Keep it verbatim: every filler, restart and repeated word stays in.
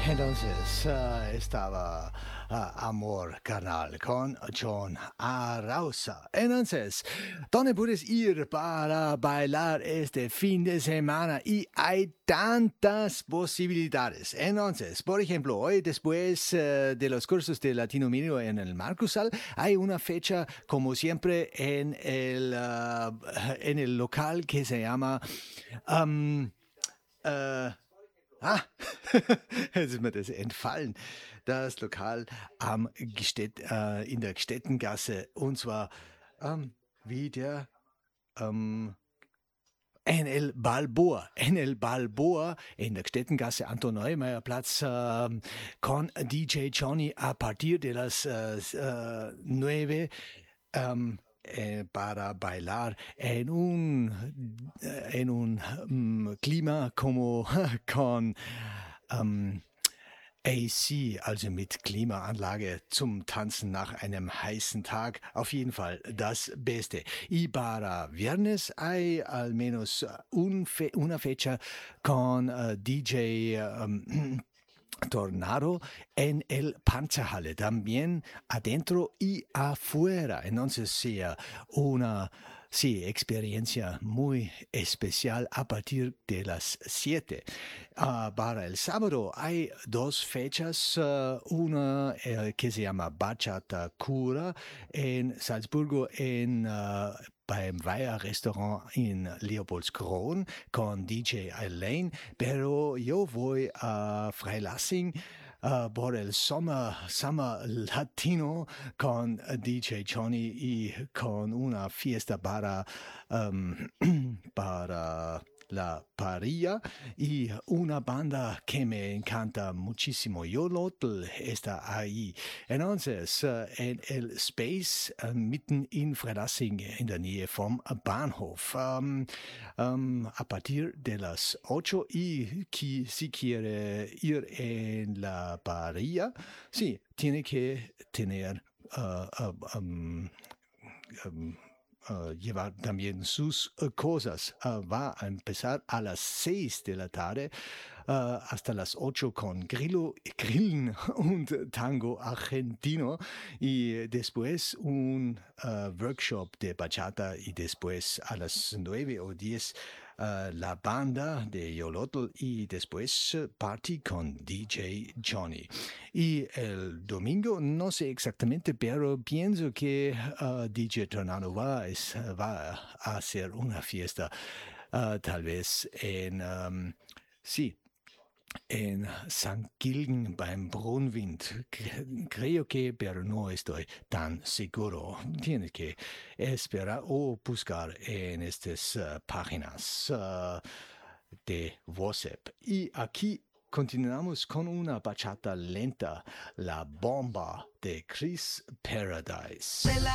Entonces uh, estaba uh, Amor Carnal con John Arauza. Entonces, ¿dónde puedes ir para bailar este fin de semana? Y hay tantas posibilidades. Entonces, por ejemplo, hoy después uh, de los cursos de Latino Mínimo en el Marcusal, hay una fecha, como siempre, en el, uh, en el local que se llama... Um, uh, Ah, jetzt ist mir das entfallen. Das Lokal am Gestett, äh, in der Gstettengasse. Und zwar ähm, wie der ähm, en el Balboa. En el Balboa, in der Gstettengasse, Anton Neumeier Platz, ähm, con D J Johnny a partir de las äh, äh, nueve. Ähm, Eh, para bailar en un, en un um, clima como con um, A C, also mit Klimaanlage zum Tanzen nach einem heißen Tag. Auf jeden Fall das Beste. Y para viernes hay al menos un fe, una fecha con uh, D J... Um, Tornado en el Panzerhalle, también adentro y afuera. Entonces, sí, una sí, experiencia muy especial a partir de las siete. Uh, para el sábado hay dos fechas, uh, una uh, que se llama Bachata Cura en Salzburgo, en... Uh, beim Weiher Restaurant in Leopoldskron con D J Elaine, pero yo voy a Freilassing uh, por el Summer, Summer Latino con D J Johnny y con una fiesta para, um, para la parrilla y una banda que me encanta muchísimo. Yolotl está ahí. Entonces, uh, en el Space, uh, mitten in Freilassing, in der Nähe vom Bahnhof. Um, um, a partir de las ocho y qui, si quiere ir en la parrilla, sí, tiene que tener... Uh, uh, um, um, Uh, llevar también sus uh, cosas. Uh, va a empezar a las seis de la tarde uh, hasta las ocho con grillo, grillen und tango argentino y después un uh, workshop de bachata y después a las nueve o diez Uh, la banda de Yolotl y después uh, party con D J Johnny. Y el domingo, no sé exactamente, pero pienso que uh, D J Tornado va, es, va a hacer una fiesta, uh, tal vez en, um, sí, en Sankt Gilgen beim Brunnwind. Creo que, pero no estoy tan seguro. Tienes que esperar o buscar en estas uh, páginas uh, de WhatsApp. Y aquí continuamos con una bachata lenta, La Bomba de Chris Paradise.